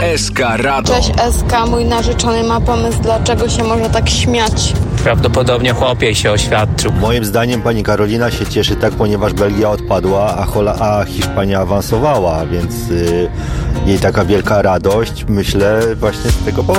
SK Rado. Cześć SK, mój narzeczony ma pomysł, dlaczego się może tak śmiać. Prawdopodobnie chłopiej się oświadczył. Moim zdaniem pani Karolina się cieszy tak, ponieważ Belgia odpadła, a Hiszpania awansowała, więc jej taka wielka radość, myślę, właśnie z tego powodu.